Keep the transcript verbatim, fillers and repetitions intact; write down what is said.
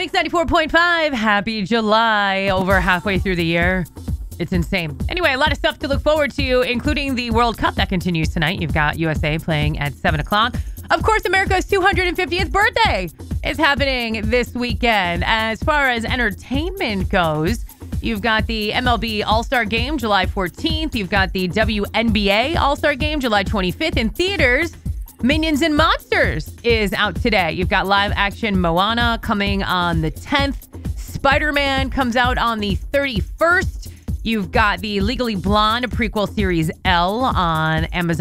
Mix ninety-four point five. Happy July. Over halfway through the year. It's insane. Anyway, a lot of stuff to look forward to, including the World Cup that continues tonight. You've got U S A playing at seven o'clock. Of course, America's two hundred fiftieth birthday is happening this weekend. As far as entertainment goes, you've got the M L B All-Star Game, July fourteenth. You've got the W N B A All-Star Game, July twenty-fifth. In theaters, Minions and Monsters is out today. You've got live-action Moana coming on the tenth. Spider-Man comes out on the thirty-first. You've got the Legally Blonde prequel series L on Amazon